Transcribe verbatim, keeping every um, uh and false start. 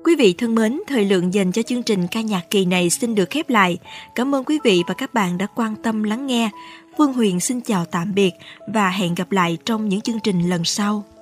Quý vị thân mến, thời lượng dành cho chương trình ca nhạc kỳ này xin được khép lại. Cảm ơn quý vị và các bạn đã quan tâm lắng nghe. Phương Huyền xin chào tạm biệt và hẹn gặp lại trong những chương trình lần sau.